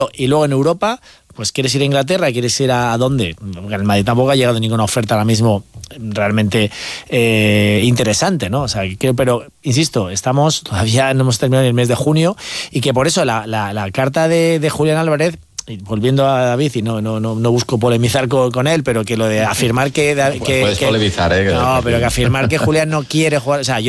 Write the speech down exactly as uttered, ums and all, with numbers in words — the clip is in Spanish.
Y luego en Europa, pues quieres ir a Inglaterra, quieres ir a, ¿a dónde? El Madrid tampoco ha llegado ninguna oferta ahora mismo realmente eh, interesante, ¿no? O sea, que, pero insisto, estamos todavía no hemos terminado el mes de junio y que por eso la, la, la carta de, de Julián Álvarez, volviendo a David, y no, no, no, no busco polemizar con, con él, pero que lo de afirmar que... que Puedes que, polemizar, ¿eh? No, pero que afirmar que Julián no quiere jugar... O sea, yo